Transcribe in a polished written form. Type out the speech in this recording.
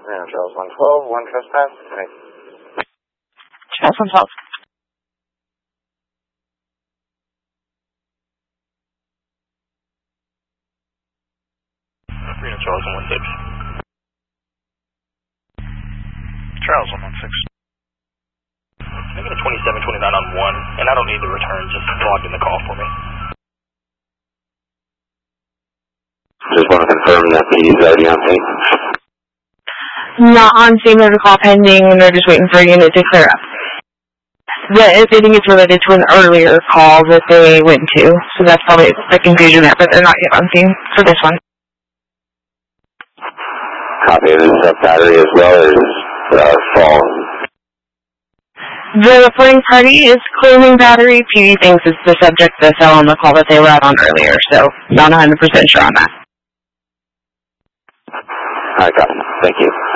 Charles 112, one trespass. Right. Charles 112. Charles 116. Charles 116. I got a 2729 on 1, and I don't need the return, just log in the call for me. Just want to confirm that PD's already on scene. Not on scene, there's a call pending, and they're just waiting for a unit to clear up. I think it's related to an earlier call that they went to, so that's probably the confusion there, but they're not yet on scene for this one. Copy. Is this battery as well, or is fall? The reporting party is claiming battery. PD thinks it's the subject that fell on the call that they were out on earlier, so not 100% sure on that. All right, got it. Thank you.